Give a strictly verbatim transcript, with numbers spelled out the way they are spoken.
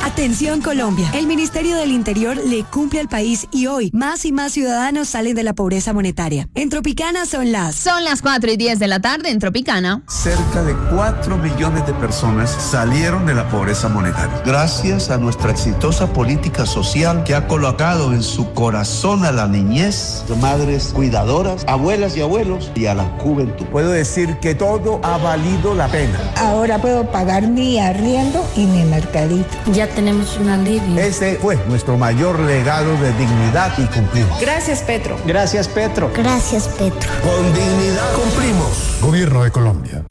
Atención Colombia, el Ministerio del Interior le cumple al país y hoy más y más ciudadanos salen de la pobreza monetaria. En Tropicana son las... Son las cuatro y diez de la tarde en Tropicana. Cerca de cuatro millones de personas salieron de la pobreza monetaria. Gracias a nuestra exitosa política social que ha colocado en su corazón a la niñez, madres cuidadoras, abuelas y abuelos y a la juventud. Puedo decir que todo ha valido la pena. Ahora puedo pagar mi arriendo y mi mercadito. Ya tenemos un alivio. Ese fue nuestro mayor legado de dignidad y cumplimos. Gracias, Petro. Gracias, Petro. Gracias, Petro. Con dignidad cumplimos. Gobierno de Colombia.